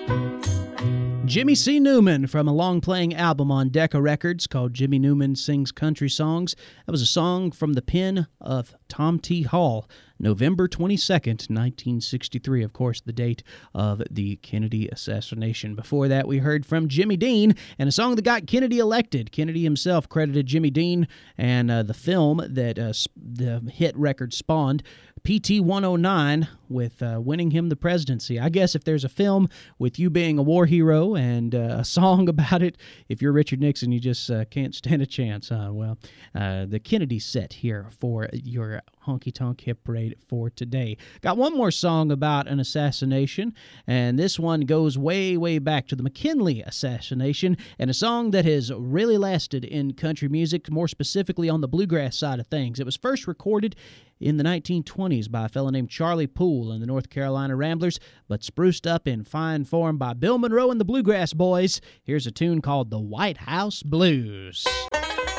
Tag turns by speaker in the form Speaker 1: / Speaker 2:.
Speaker 1: Jimmy C. Newman from a long-playing album on Decca Records called Jimmy Newman Sings Country Songs. That was a song from the pen of Tom T. Hall, November 22nd, 1963, of course, the date of the Kennedy assassination. Before that, we heard from Jimmy Dean and a song that got Kennedy elected. Kennedy himself credited Jimmy Dean and the film that the hit record spawned, PT 109, with winning him the presidency. I guess if there's a film with you being a war hero and a song about it, if you're Richard Nixon, you just can't stand a chance. Well, the Kennedy set here for your Honky Tonk Hit Parade for today. Got one more song about an assassination, and this one goes way, way back to the McKinley assassination, and a song that has really lasted in country music, more specifically on the bluegrass side of things. It was first recorded in the 1920s by a fellow named Charlie Poole and the North Carolina Ramblers, but spruced up in fine form by Bill Monroe and the Bluegrass Boys. Here's a tune called The White House Blues.